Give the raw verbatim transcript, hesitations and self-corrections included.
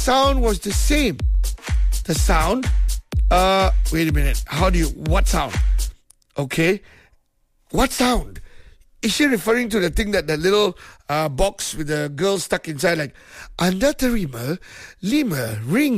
sound was the same. The sound, uh, wait a minute. How do you, what sound? Okay. What sound? Is she referring to the thing that the little uh, box with the girl stuck inside, like, anda terima lima ring